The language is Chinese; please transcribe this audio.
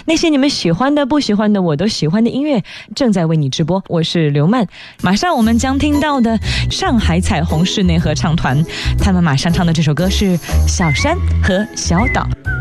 那些你们喜欢的不喜欢的我都喜欢的音乐正在为你直播，我是刘曼。马上我们将听到的上海彩虹室内合唱团，他们马上唱的这首歌是小山和小岛。